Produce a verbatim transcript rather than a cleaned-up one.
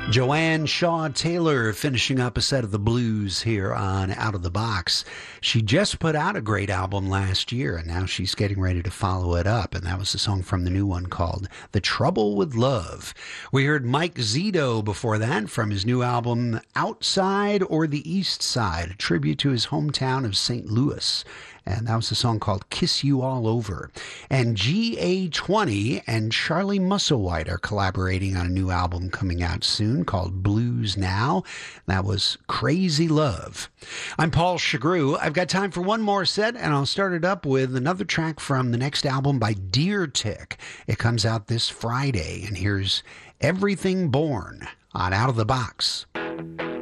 Joanne Shaw Taylor finishing up a set of the blues here on Out of the Box. She just put out a great album last year, and now she's getting ready to follow it up. And that was a song from the new one called The Trouble with Love. We heard Mike Zito before that from his new album Outside or the East Side, a tribute to his hometown of Saint Louis. And that was a song called Kiss You All Over. And G A twenty and Charlie Musselwhite are collaborating on a new album coming out soon called Blues Now. That was Crazy Love. I'm Paul Chagru. I've got time for one more set, and I'll start it up with another track from the next album by Deer Tick. It comes out this Friday, and here's Everything Born on Out of the Box.